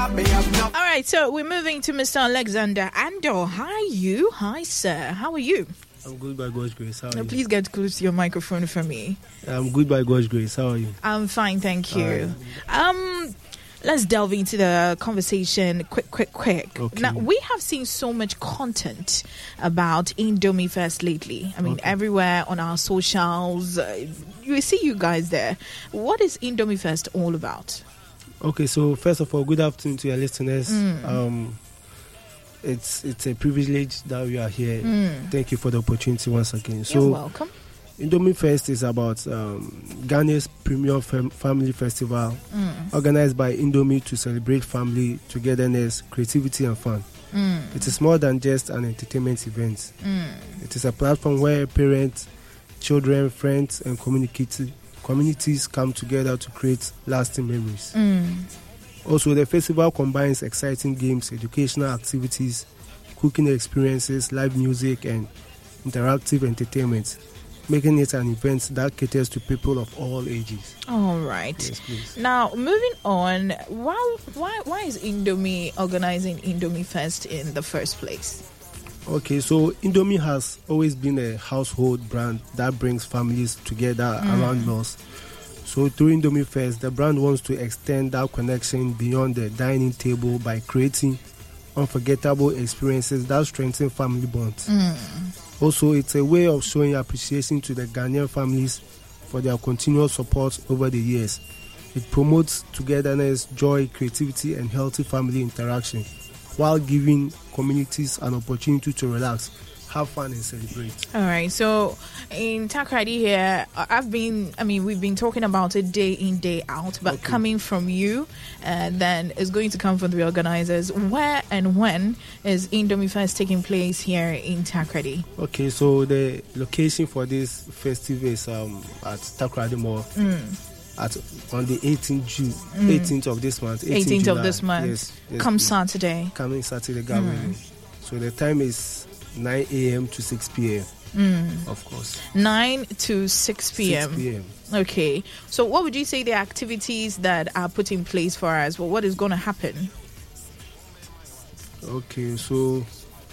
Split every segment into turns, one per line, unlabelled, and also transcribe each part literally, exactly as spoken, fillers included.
All right, so we're moving to Mister Alexander Ando. Hi, you. Hi, sir. How are you?
I'm good by God's grace. How are
now,
you?
Please get close to your microphone for me.
I'm good by God's grace. How are you?
I'm fine, thank you. Right. Um, let's delve into the conversation quick, quick, quick.
Okay.
Now, we have seen so much content about Indomie Fest lately. I mean, okay. everywhere on our socials, uh, you see you guys there. What is Indomie Fest all about?
Okay, so first of all, good afternoon to your listeners. Mm. Um, it's it's a privilege that we are here. Mm. Thank you for the opportunity once again. So,
you're welcome.
Indomie Fest is about um, Ghana's premium fam- family festival, mm. organized by Indomie to celebrate family, togetherness, creativity, and fun. Mm. It is more than just an entertainment event. Mm. It is a platform where parents, children, friends, and community, communities come together to create lasting memories. Mm. Also, the festival combines exciting games, educational activities, cooking experiences, live music, and interactive entertainment, making it an event that caters to people of all ages.
All right.
Yes, please.
Now, moving on, why, why, why is Indomie organizing Indomie Fest in the first place?
Okay, so Indomie has always been a household brand that brings families together mm. around meals. So through Indomie Fest, the brand wants to extend that connection beyond the dining table by creating unforgettable experiences that strengthen family bonds. Mm. Also, it's a way of showing appreciation to the Ghanaian families for their continuous support over the years. It promotes togetherness, joy, creativity, and healthy family interaction, while giving communities an opportunity to relax, have fun, and celebrate.
All right. So in Takoradi here, I've been, I mean, we've been talking about it day in, day out, but okay. coming from you, and uh, then it's going to come from the organizers. Where and when is Indomie Fest taking place here in Takoradi?
Okay. So the location for this festival is um, at Takoradi Mall. Mm. At on the eighteenth of June, mm. eighteenth of this month,
eighteenth of this month.
Yes, yes,
come
please.
Saturday.
Coming Saturday, Gabriel. Mm. So the time is nine a.m. to six p.m.
Mm.
Of course.
nine to six p.m.
six p.m.
Okay. So what would you say the activities that are put in place for us? Well, what is going to happen?
Okay, so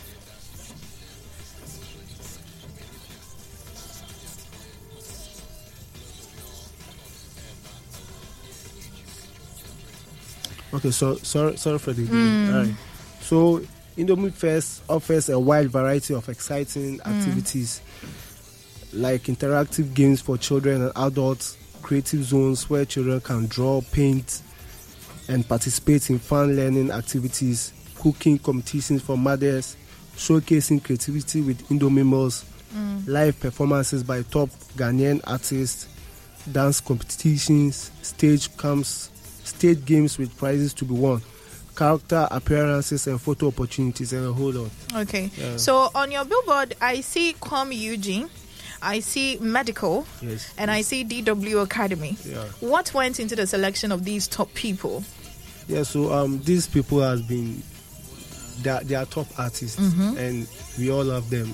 Okay, so sorry, sorry for the delay. Mm. All right. So, Indomie Fest offers a wide variety of exciting activities, mm. like interactive games for children and adults, creative zones where children can draw, paint, and participate in fun learning activities, cooking competitions for mothers, showcasing creativity with Indomie meals, mm. live performances by top Ghanaian artists, dance competitions, stage camps, stage games with prizes to be won, character appearances and photo opportunities, and a whole lot.
Okay. Yeah. So on your billboard, I see Com Eugene, I see Medical,
yes,
and I see D W Academy.
Yeah.
What went into the selection of these top people?
Yeah, so um, these people has been, they are, they are top artists, mm-hmm. and we all love them.